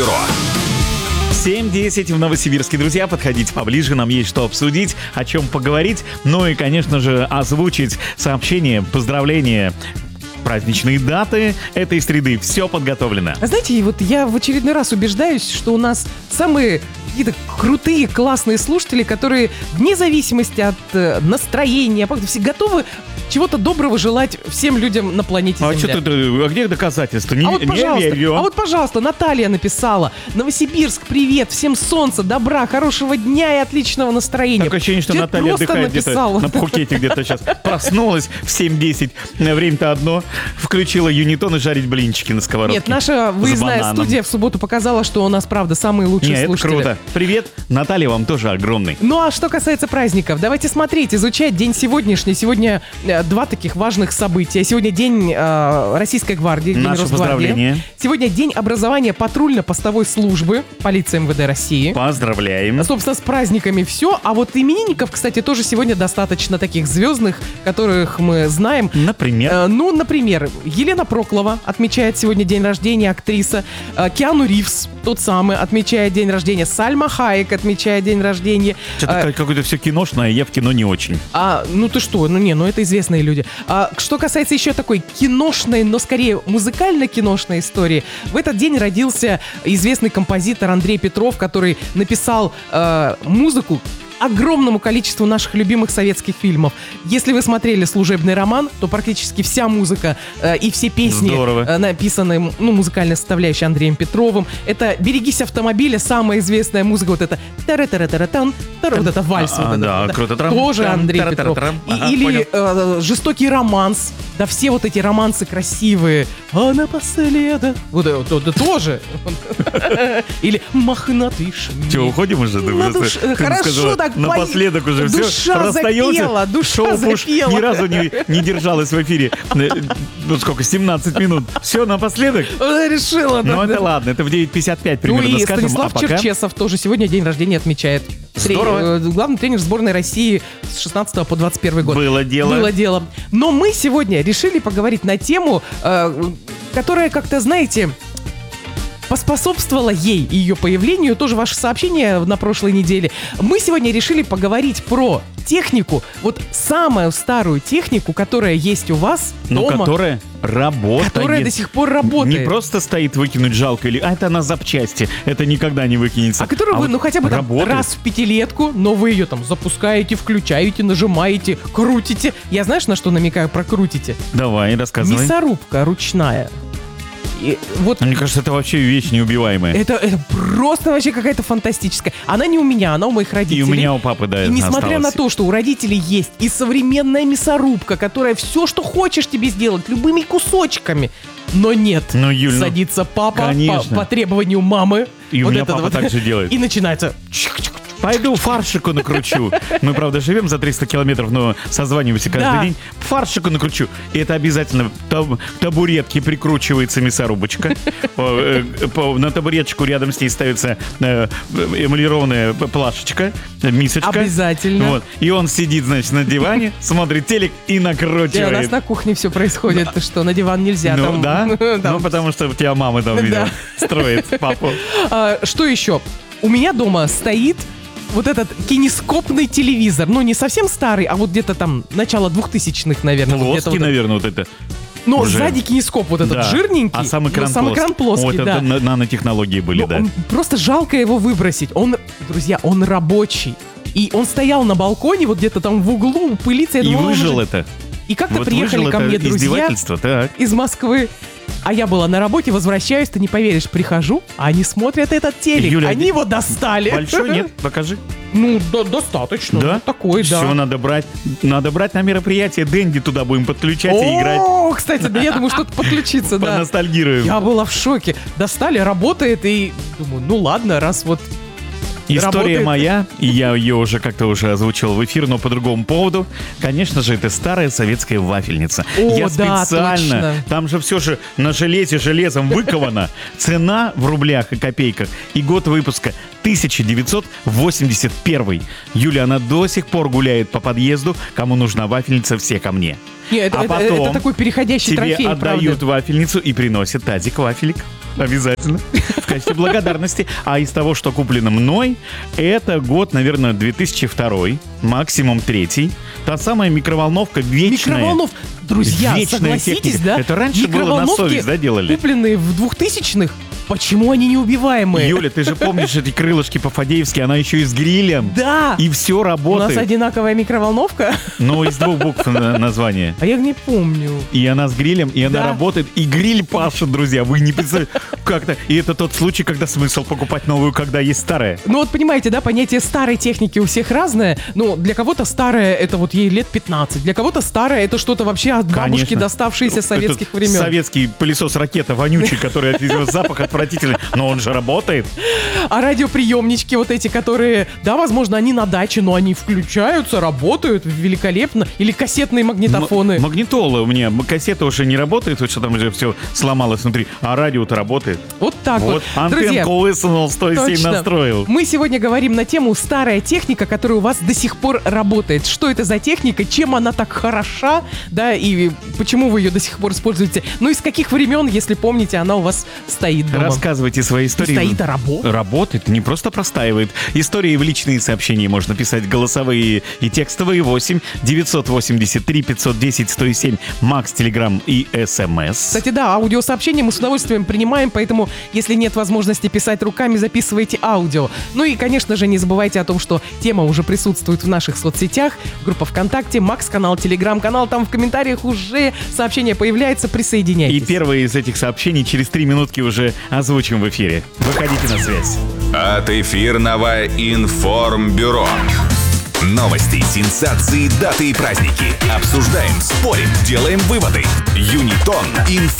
информбюро. 7:10 в Новосибирске. Друзья, подходите поближе, нам есть что обсудить, о чем поговорить, ну и, конечно же, озвучить сообщения, поздравления, праздничные даты этой среды. Все подготовлено. Знаете, вот я в очередной раз убеждаюсь, что у нас самые какие-то крутые, классные слушатели, которые вне зависимости от настроения, все готовы чего-то доброго желать всем людям на планете Земля. А где доказательства? Не верю. Вот, пожалуйста, Наталья написала: Новосибирск, привет, всем солнца, добра, хорошего дня и отличного настроения. Такое ощущение, что Наталья отдыхает где-то на Пхукете, где-то сейчас. Проснулась в 7:10, время-то одно, включила юнитон и жарить блинчики на сковородке. Нет, наша выездная студия в субботу показала, что у нас, правда, самые лучшие слушатели. Это круто. Привет, Наталья, вам тоже огромный. Ну а что касается праздников, давайте смотреть, изучать день сегодняшний. Сегодня два таких важных события. Сегодня день Российской гвардии, день Росгвардии. Сегодня день образования патрульно-постовой службы полиции МВД России. Поздравляем. Собственно, с праздниками все. А вот именинников, кстати, тоже сегодня достаточно таких звездных, которых мы знаем. Например? Например, Елена Проклова отмечает сегодня день рождения, актриса. Киану Ривз, тот самый, отмечает день рождения. Сальма Хайек отмечает день рождения. Что-то какое-то все киношное, я в кино не очень. Ну ты что, это известные люди. Что касается еще такой киношной, но скорее музыкально-киношной истории, в этот день родился известный композитор Андрей Петров, который написал музыку огромному количеству наших любимых советских фильмов. Если вы смотрели «Служебный роман», то практически вся музыка и все песни написаны, музыкальная составляющая Андреем Петровым. Это «Берегись автомобиля», самая известная музыка, вот это тара-тара-тара-тан, вот это вальс. Круто. Тоже Андрей Петров. Или «Жестокий романс». Да все вот эти романсы красивые. А напоследок. Вот это тоже. Или «Мохнатый шмель». Че, уходим уже? Хорошо так. Напоследок уже все расстаемся. Душа запела. Ни разу не держалась в эфире. 17 минут. Все, напоследок? Решила. Ну это ладно, это в 9:55 примерно и скажем. Станислав Черчесов тоже сегодня день рождения отмечает. Здорово. Главный тренер сборной России с 16 по 21 год. Было дело. Но мы сегодня решили поговорить на тему, которая как-то, знаете, поспособствовала ее появлению. Тоже ваше сообщение на прошлой неделе. Мы сегодня решили поговорить про технику, вот самую старую технику, которая есть у вас дома. Которая работает. Которая до сих пор работает. Не просто стоит, выкинуть жалко, это на запчасти. Это никогда не выкинется. А которую вы, хотя бы раз в пятилетку, но вы ее там запускаете, включаете, нажимаете, крутите. Я знаешь, на что намекаю про крутите? Давай, рассказывай. Мясорубка ручная. Мне кажется, это вообще вещь неубиваемая. Это просто вообще какая-то фантастическая. Она не у меня, она у моих родителей. И у меня, у папы, да, и несмотря на то, что у родителей есть и современная мясорубка, которая все, что хочешь тебе сделать, любыми кусочками. Но нет, Юль, садится папа по требованию мамы. И у меня папа так же делает. И начинается... Пойду фаршику накручу. Мы, правда, живем за 300 километров, но созваниваемся каждый день. Фаршику накручу. И это обязательно к табуретке прикручивается мясорубочка. На табуреточку рядом с ней ставится эмалированная плашечка, мисочка. Обязательно. И он сидит, значит, на диване, смотрит телек и накручивает. У нас на кухне все происходит, что на диван нельзя. Потому что у тебя мама там, видимо, строит папу. Что еще? У меня дома стоит вот этот кинескопный телевизор. Не совсем старый, а вот где-то там начало 2000-х, наверное. Плоский, наверное, вот это. Сзади кинескоп вот этот жирненький. А сам экран плоский. Вот это нанотехнологии были, да. Просто жалко его выбросить. Друзья, он рабочий. И он стоял на балконе, вот где-то там в углу, пылится. И выжил это. И как-то приехали ко мне друзья из Москвы. А я была на работе, возвращаюсь, ты не поверишь, прихожу, а они смотрят этот телек. Юля, они его достали. Большой, нет? Покажи. Достаточно. Да? Такой, да. Все, надо брать на мероприятие Дэнди туда будем подключать и играть. О, кстати, да, я думаю, что-то подключиться, да. Поностальгируем. Я была в шоке. Достали, работает, и думаю, ладно, раз вот... История моя, и я ее уже как-то озвучил в эфир, но по другому поводу. Конечно же, это старая советская вафельница. Я специально, точно. Там же все же на железом выковано. Цена в рублях и копейках и год выпуска 1981. Юля, она до сих пор гуляет по подъезду. Кому нужна вафельница, все ко мне. Нет, это такой переходящий трофей, тебе отдают вафельницу и приносят тазик вафелек. Обязательно. В качестве благодарности. А из того, что куплено мной, это год, наверное, 2002, максимум 3. Та самая микроволновка вечная. Друзья, вечная согласитесь, техника. да? Это раньше было на Микроволновки, совесть, да, делали? купленные в 2000-х, почему они неубиваемые? Юля, ты же помнишь эти крылышки по-фадеевски, она еще и с грилем. Да! И все У нас работает. одинаковая микроволновка. Но из 2 букв название. А я не помню. И она с грилем, и она Да. работает, и гриль пашет, друзья. Вы не представляете, как-то. И это тот случай, когда смысл покупать новую, когда есть старая. Ну вот понимаете, да, понятие старой техники у всех разное. Ну, для кого-то старая это вот ей лет 15, для кого-то старая это что-то вообще от бабушки, Конечно. доставшееся с советских Это времен. Советский пылесос-ракета вонючий, который отвезет запах отвратительный, но он же работает. А радиоприемнички вот эти, которые, да, возможно, они на даче, но они включаются, работают великолепно. Или кассетные магнитофоны. Магнитола у меня, кассета уже не работает, вот что там уже все сломалось внутри, а радио-то работает. Вот так вот. Вот, Друзья, антенку высунул, 107 точно. настроил. Мы сегодня говорим на тему «Старая техника, которая у вас до сих пор работает». Что это за техника, чем она так хороша, да, и почему вы ее до сих пор используете. Ну, из каких времен, если помните, она у вас стоит дома. Рассказывайте свои истории. Стоит, а работает. Работает, не просто простаивает. Истории в личные сообщения можно писать, голосовые и текстовые. 8 983 510 107 Макс, Телеграм и СМС. Кстати, да, аудиосообщения мы с удовольствием принимаем, поэтому, если нет возможности писать руками, записывайте аудио. Ну и, конечно же, не забывайте о том, что тема уже присутствует в наших соцсетях. Группа ВКонтакте, Макс-канал, Телеграм-канал. Там в комментариях уже сообщение появляется, И присоединяйтесь. первое из этих сообщений через 3 минутки уже озвучим в эфире. Выходите на связь. От эфирного информбюро. Новости, сенсации, даты и праздники. Обсуждаем, спорим, делаем выводы. Юнитон Инфо.